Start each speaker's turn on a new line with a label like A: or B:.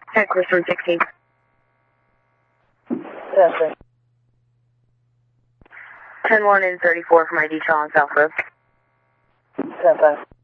A: Course 116.
B: Testing.
A: 10-1 and 34 from my detail on South Road.
B: 10-5.